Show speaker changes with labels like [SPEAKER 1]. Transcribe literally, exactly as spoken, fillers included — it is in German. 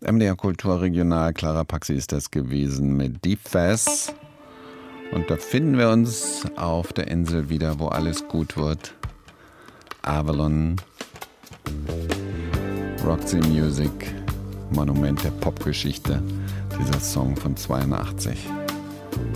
[SPEAKER 1] M D R Kultur Regional, Clara Paxi ist das gewesen mit Deep Fast. Und da finden wir uns auf der Insel wieder, wo alles gut wird. Avalon, Roxy Music, Monument der Popgeschichte, dieser Song von zweiundachtzig.